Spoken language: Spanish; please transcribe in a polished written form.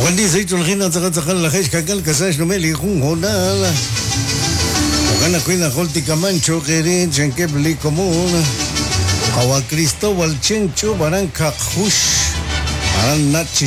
Wendy se hizo la sacan la gente que el casaje no me le junjo nada. Gana cuida holti camancho que en que pli común. Agua Cristóbal Chencho Baranca Hush. Aran Nachi